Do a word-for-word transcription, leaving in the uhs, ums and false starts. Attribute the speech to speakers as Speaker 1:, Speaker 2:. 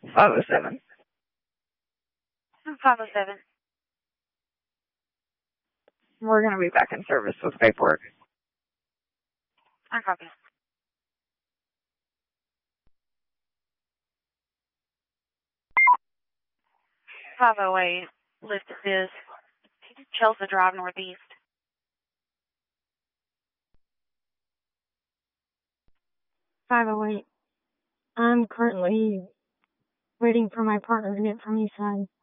Speaker 1: five oh seven.
Speaker 2: five oh seven.
Speaker 1: We're going to be back in service with paperwork.
Speaker 2: I copy. five oh eight, lift this. Chelsea Drive Northeast.
Speaker 3: five oh eight. I'm currently waiting for my partner to get from Eastside.